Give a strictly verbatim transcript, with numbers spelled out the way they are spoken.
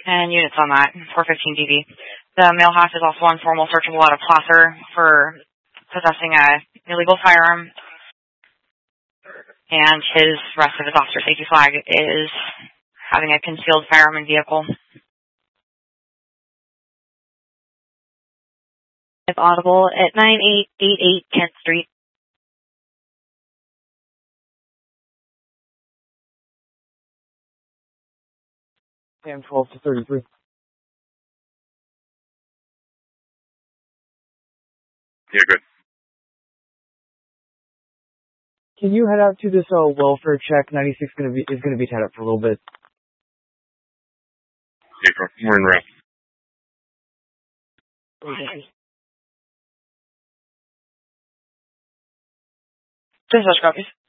and units on that, four fifteen D B. The male half is also on formal searchable out of Placer for possessing a illegal firearm, and his rest of his officer safety flag is having a concealed firearm in vehicle. If audible at nine eight eight eight Kent Street. Cam twelve to thirty-three. Yeah, good. Can you head out to this uh, welfare check? ninety-six gonna be is gonna be tied up for a little bit. April, we're in route. Okay. Dispatch copies.